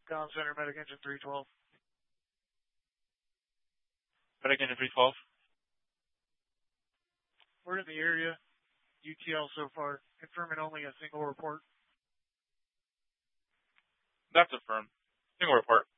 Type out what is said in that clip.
Comm Center, Medic Engine 312. Medic Engine 312. We're in the area. UTL so far. Confirming only a single report. That's affirmed. Single report.